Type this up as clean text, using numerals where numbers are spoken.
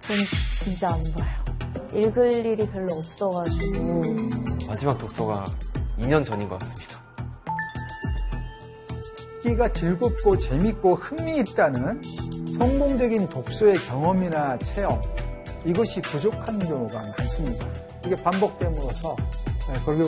전 진짜 안 봐요. 읽을 일이 별로 없어가지고. 마지막 독서가 2년 전인 것 같습니다. 읽기가 즐겁고 재밌고 흥미있다는 성공적인 독서의 경험이나 체험, 이것이 부족한 경우가 많습니다. 이게 반복됨으로써 그렇게